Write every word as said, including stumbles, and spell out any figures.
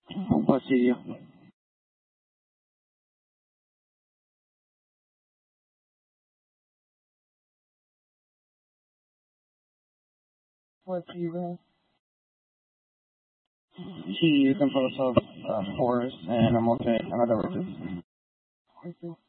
What city? What season? She is composed of uh, horse and I'm okay. Another horses. Horses.